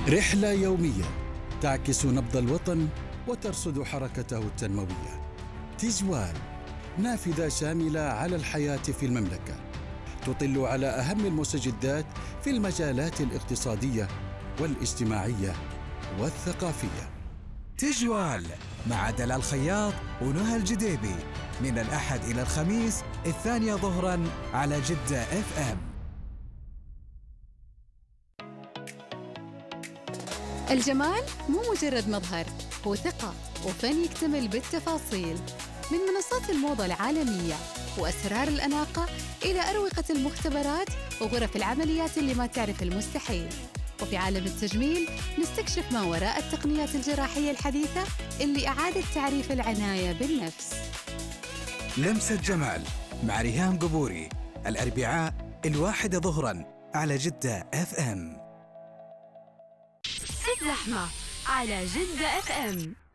رحلة يومية تعكس نبض الوطن وترصد حركته التنموية. تجوال، نافذة شاملة على الحياة في المملكة، تطل على أهم المستجدات في المجالات الاقتصادية والاجتماعية والثقافية. تجوال مع دلال الخياط ونهى الجديبي من الأحد إلى الخميس 2 ظهراً على جدة FM. الجمال مو مجرد مظهر، هو ثقة وفن يكتمل بالتفاصيل. من منصات الموضة العالمية وأسرار الأناقة إلى أروقة المختبرات وغرف العمليات اللي ما تعرف المستحيل. وفي عالم التجميل نستكشف ما وراء التقنيات الجراحية الحديثة اللي أعادت تعريف العناية بالنفس. لمسة جمال مع ريهام قبوري الأربعاء 1 ظهراً على جدة FM. الزحمة على جدة FM.